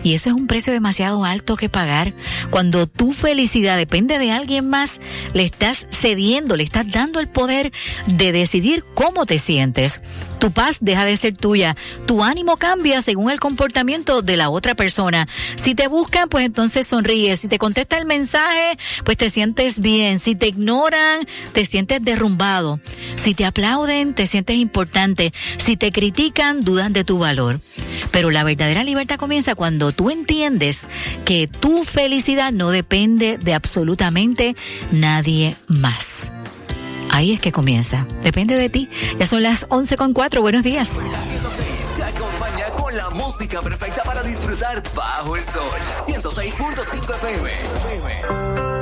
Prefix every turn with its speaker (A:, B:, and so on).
A: Y eso es un precio demasiado alto que pagar. Cuando tu felicidad depende de alguien más, le estás cediendo, le estás dando el poder de decidir cómo te sientes. Tu paz deja de ser tuya. Tu ánimo cambia según el comportamiento de la otra persona. Si te buscan, pues entonces sonríes. Si te contesta el mensaje, pues te sientes bien. Si te ignoran, te sientes derrumbado. Si te aplauden, te sientes importante. Si te critican, dudan de tu valor. Pero la verdadera libertad comienza cuando tú entiendes que tu felicidad no depende de absolutamente nadie más. Ahí es que comienza. Depende de ti. Ya son las 11:04. Buenos días.
B: Te acompaña con la música perfecta para disfrutar bajo el sol. 106.5 FM.